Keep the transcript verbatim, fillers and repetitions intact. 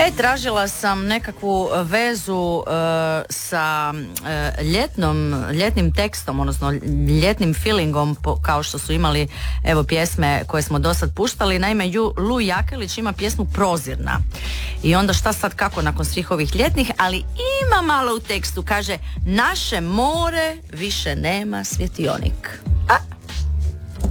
E, tražila sam nekakvu vezu uh, sa uh, ljetnom, ljetnim tekstom, odnosno ljetnim feelingom, po, kao što su imali evo pjesme koje smo do sad puštali. Naime, Ju, Lu Jakelić ima pjesmu Prozirna. I onda šta sad, kako nakon svih ovih ljetnih, ali ima malo u tekstu, kaže: naše more više nema svjetionik. A